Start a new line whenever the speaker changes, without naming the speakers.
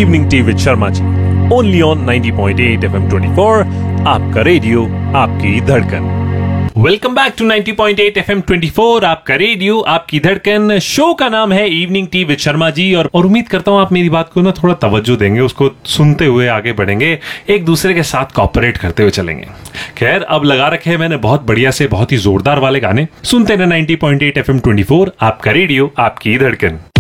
Evening tea with Sharma ji, only on 90.8 FM 24, आपका radio आपकी धड़कन। वेलकम बैक टू 90.8 FM 24, आपका रेडियो आपकी धड़कन। शो का नाम है evening tea with Sharma ji, और उम्मीद करता हूँ आप मेरी बात को ना थोड़ा तवज्जो देंगे, उसको सुनते हुए आगे बढ़ेंगे, एक दूसरे के साथ कॉपरेट करते हुए चलेंगे। खैर, अब लगा रखे हैं मैंने बहुत बढ़िया से बहुत ही जोरदार वाले गाने। सुनते हैं 90.8 FM 24, आपका रेडियो आपकी धड़कन।